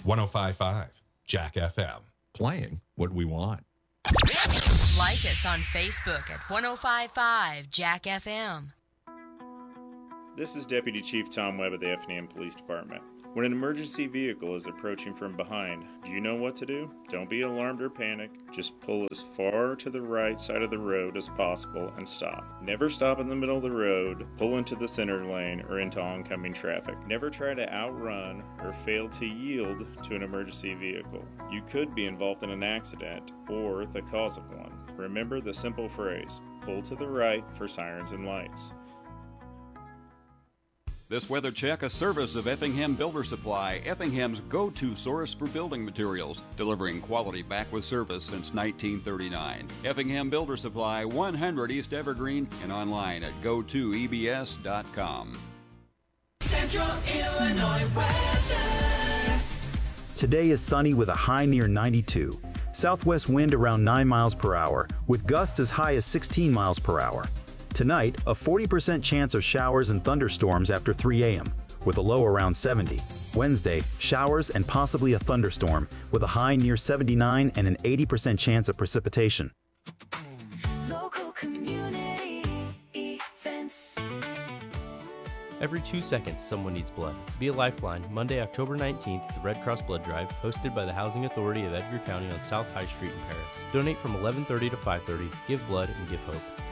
105.5 Jack FM. Playing what we want. Like us on Facebook at 105.5 Jack FM. This is Deputy Chief Tom Webb of the Effingham Police Department. When an emergency vehicle is approaching from behind, do you know what to do? Don't be alarmed or panic. Just pull as far to the right side of the road as possible and stop. Never stop in the middle of the road, pull into the center lane, or into oncoming traffic. Never try to outrun or fail to yield to an emergency vehicle. You could be involved in an accident or the cause of one. Remember the simple phrase, pull to the right for sirens and lights. This weather check, a service of Effingham Builder Supply, Effingham's go-to source for building materials, delivering quality back with service since 1939. Effingham Builder Supply, 100 East Evergreen, and online at go2ebs.com. Central Illinois weather. Today is sunny with a high near 92. Southwest wind around 9 miles per hour, with gusts as high as 16 miles per hour. Tonight, a 40% chance of showers and thunderstorms after 3 a.m., with a low around 70. Wednesday, showers and possibly a thunderstorm, with a high near 79 and an 80% chance of precipitation. Local community events. Every 2 seconds, someone needs blood. Be a Lifeline, Monday, October 19th, the Red Cross Blood Drive, hosted by the Housing Authority of Edgar County on South High Street in Paris. Donate from 11:30 to 5:30. Give blood and give hope.